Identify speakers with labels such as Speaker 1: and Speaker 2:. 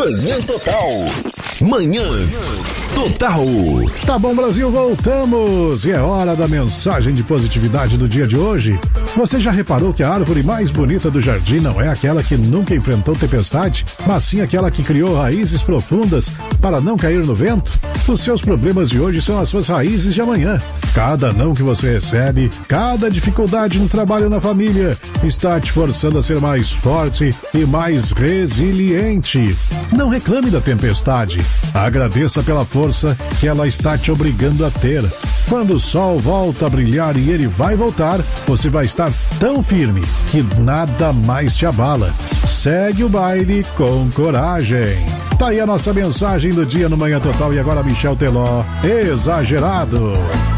Speaker 1: Manhã Total. Manhã Total.
Speaker 2: Tá bom, Brasil, voltamos. E é hora da mensagem de positividade do dia de hoje. Você já reparou que a árvore mais bonita do jardim não é aquela que nunca enfrentou tempestade, mas sim aquela que criou raízes profundas para não cair no vento? Os seus problemas de hoje são as suas raízes de amanhã. Cada não que você recebe, cada dificuldade no trabalho e na família, está te forçando a ser mais forte e mais resiliente. Não reclame da tempestade. Agradeça pela força que ela está te obrigando a ter. Quando o sol volta a brilhar e ele vai voltar, você vai estar tão firme que nada mais te abala. Segue o baile com coragem. Tá aí a nossa mensagem do dia no Manhã Total. E agora Michel Teló, Exagerado.